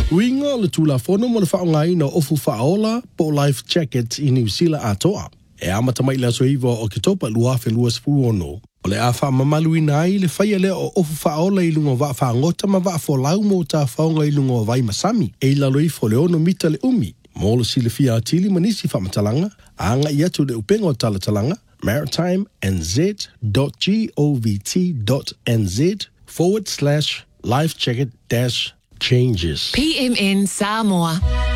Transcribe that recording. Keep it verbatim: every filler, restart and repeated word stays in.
Winga le tula fono mo le whaongai na ofu whaola po life jackets i New Zealand atoa. E amata mai la soiva o ke topa lua fe lua sepulu ono. O le a wha mamalu i nai le whaia lea o ofu whaola i lunga wa whaangota ma wa wholau mo ta whaonga i lunga vai masami. E lalo i fo le ono mita le umi. Mo le sile fia atili manisi whamatalanga. Anga i atu le upengo talatalanga. maritimenz.govt.nz forward slash life jacket dash changes. P M N Samoa.